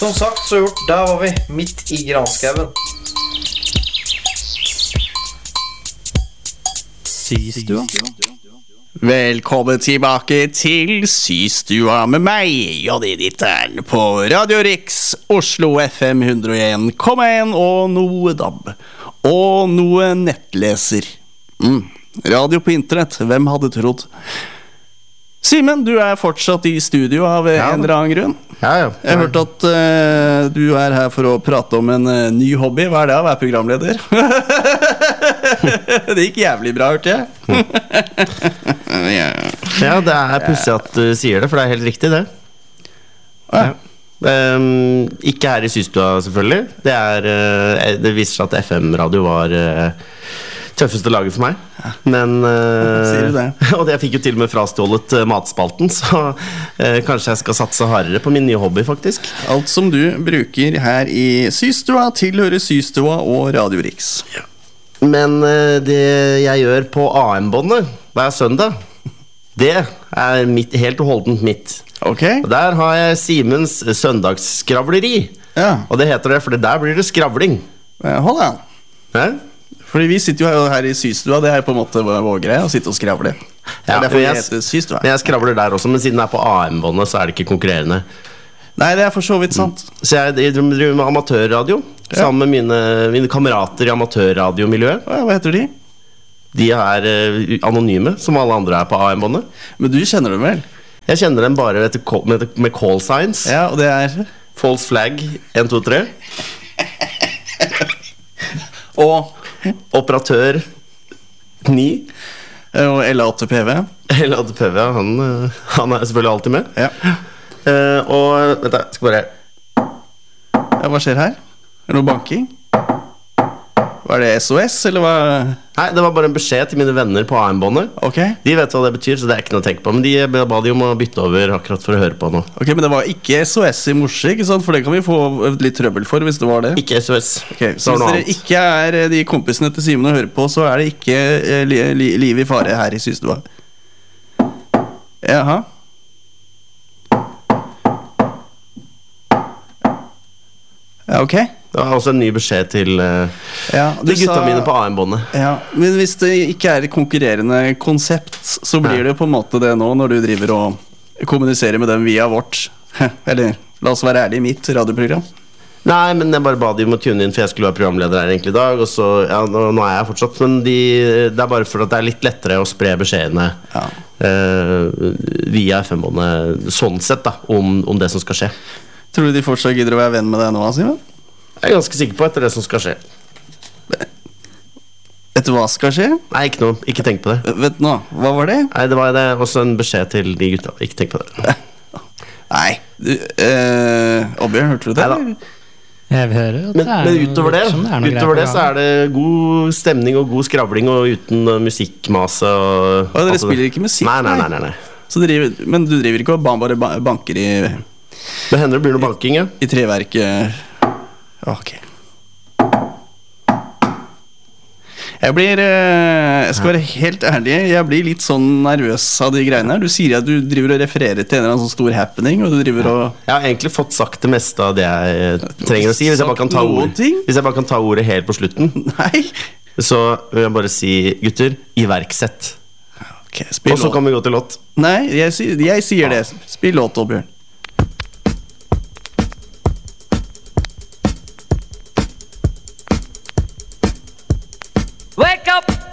Som sagt så gjort, der var vi midt i granskauen. Systua. Velkommen tilbake til Systua med meg, Johnny Ditteren, på Radio Riks, Oslo FM 101,1 og noe DAB. Og noe nettleser. Radio på internett, hvem hadde trodd? Simen, du er fortsatt i studio av en eller annen grunn. Ja. Jeg har hørt at du er her for å prate om en ny hobby. Hva er det å være programleder? Det gikk jævlig bra, hørte jeg. Ja, det er pussig at du sier det, for det er helt riktig det. Ikke her i Systua, selvfølgelig. Det viser seg at FM-radio var tøffeste laget for meg. Men sier du det? og jeg fikk jo til og med frastjålet matspalten, så kanskje jeg skal satse hardere på min nye hobby, faktisk. Alt som du bruker her i Systua tilhører Systua og Radio Riks. Ja. Men det jeg gjør på AM-båndet hver søndag, det er helt og holdent mitt. Ok. Og der har jeg Simens søndagsskravleri. Ja. Og det heter det, for der blir det skravling. Hold an. Ja? Fordi vi sitter jo her i Systua. Det er på en måte vår greie, å sitte og skravle. Det er derfor det heter Systua. Men jeg skravler der også, men siden det er på AM-båndet, så er det ikke konkurrerende. Nei, det er for så vidt sant. Så jeg driver med amatørradio, sammen med mine kamerater i amatørradiomiljøet. Hva heter de? De er anonyme, som alle andre er på AM-båndet. Men du kjenner dem vel? Jeg kjenner dem bare med call signs. Ja, og det er? False flag 1, 2, 3. Og operatør 9. Og L8PV. L8PV, han er selvfølgelig alltid med. Ja. Og vent da, skal bare hva skjer her? Er det noe banking? Var det SOS, eller hva? Nei, det var bare en beskjed til mine venner på AM-båndet. Okay. De vet hva det betyr, så det er ikke noe å tenke på. Men de ba de om å bytte over akkurat for å høre på nå. Ok, men det var ikke SOS i morse, ikke sant? For det kan vi få litt trøbbel for hvis det var det. Ikke SOS. Okay, så hvis dere ikke er de kompisene til Simen å høre på, så er det ikke liv i fare her i Systua. Jaha. Ja, ok. Det var også en ny beskjed til gutta mine på AM-båndet. Ja, men hvis det ikke er et konkurrerende konsept, så blir det på en måte det nå når du driver og kommuniserer med dem via vårt, eller la oss være ærlige, mitt radioprogram. Nei, men jeg bare ba de om å tune inn, for jeg skulle være programleder her egentlig i dag. Og så, nå er jeg fortsatt, men det er bare for at det er litt lettere å spre beskjedene via FM-båndet, sånn sett da, om det som skal skje. Tror du de fortsatt gidder å være venn med deg nå, Simen? Jeg er ganske sikker på etter det som skal skje. Etter hva skal skje? Nei, ikke noe, ikke tenk på det. Vet du nå, hva var det? Nei, det var også en beskjed til de gutta. Ikke tenk på det. Nei, Oddbjørn, hørte du det? Neida. Jeg hører at men utover det så er det god stemning og god skravling og uten musikkmase og dere spiller ikke musikk? Nei. Så men du driver ikke og bare banker i... Det hender det blir noe banking, ja. I treverket. Ok. Jeg skal være helt ærlig, jeg blir litt sånn nervøs av de greiene her. Du sier at du driver og refererer til en eller annen sånn stor happening, og du driver og... Jeg har egentlig fått sagt det meste av det jeg trenger å si. Hvis jeg bare kan ta ordet helt på slutten. Nei. Så vil jeg bare si, gutter, iverksett. Okay, og så kan vi gå til låt. Nei, jeg sier det. Spill låt, Oddbjørn. Wake up!